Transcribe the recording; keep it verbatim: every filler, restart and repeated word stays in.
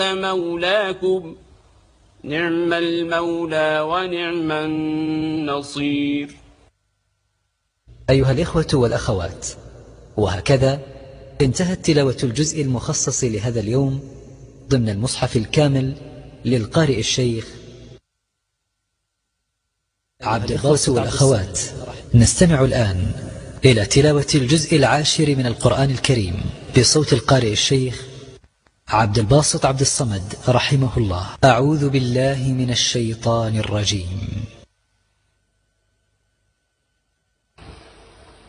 مولاكم نعم المولى ونعم النصير. أيها الإخوة والأخوات، وهكذا انتهت تلاوة الجزء المخصص لهذا اليوم ضمن المصحف الكامل للقارئ الشيخ عبد الباسط. والأخوات، نستمع الآن إلى تلاوة الجزء العاشر من القرآن الكريم بصوت القارئ الشيخ عبد الباسط عبد الصمد رحمه الله. أعوذ بالله من الشيطان الرجيم.